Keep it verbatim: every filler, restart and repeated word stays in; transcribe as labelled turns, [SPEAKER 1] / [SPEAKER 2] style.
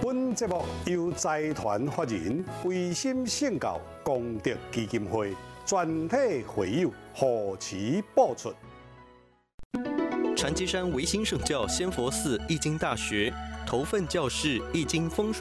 [SPEAKER 1] 本节目由财团法人维心圣教功德基金会全体会友贺齐播出。
[SPEAKER 2] 禅机山维新圣教仙佛寺易经大学头份教室易经风水。